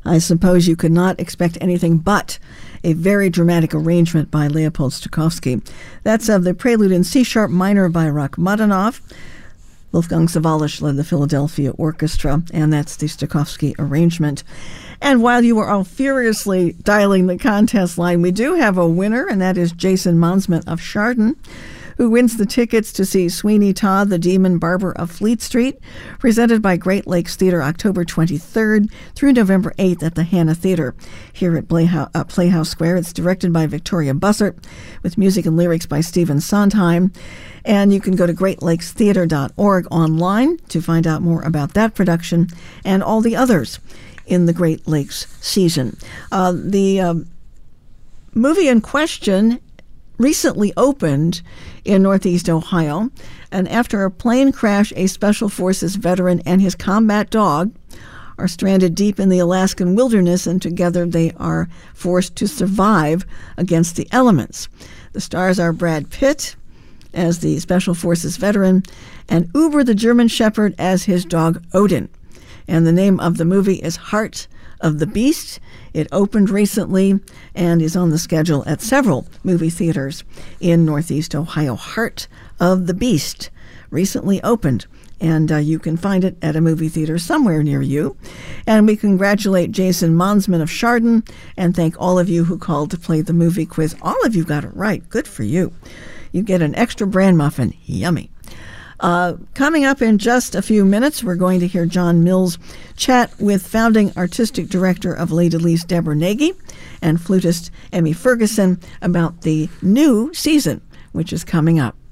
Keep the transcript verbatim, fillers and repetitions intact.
I suppose you could not expect anything but a very dramatic arrangement by Leopold Stokowski. That's of the Prelude in C-sharp minor by Rachmaninoff. Wolfgang Sawallisch led the Philadelphia Orchestra, and that's the Stokowski arrangement. And while you were all furiously dialing the contest line, we do have a winner, and that is Jason Monsman of Chardon, who wins the tickets to see Sweeney Todd, the Demon Barber of Fleet Street, presented by Great Lakes Theater October twenty-third through November eighth at the Hannah Theater here at Playhouse, uh, Playhouse Square. It's directed by Victoria Bussert, with music and lyrics by Stephen Sondheim. And you can go to great lakes theater dot org online to find out more about that production and all the others in the Great Lakes season. Uh, the uh, movie in question recently opened in Northeast Ohio, and after a plane crash, a Special Forces veteran and his combat dog are stranded deep in the Alaskan wilderness, and together they are forced to survive against the elements. The stars are Brad Pitt as the Special Forces veteran and Uber the German Shepherd as his dog Odin. And the name of the movie is Heart of the Beast. It opened recently and is on the schedule at several movie theaters in Northeast Ohio. Heart of the Beast recently opened, and uh, you can find it at a movie theater somewhere near you. And we congratulate Jason Monsman of Chardon and thank all of you who called to play the movie quiz. All of you got it right. Good for you. You get an extra bran muffin. Yummy. Uh, coming up in just a few minutes, we're going to hear John Mills chat with founding artistic director of Les Délices, Deborah Nagy, and flutist Emmy Ferguson about the new season, which is coming up.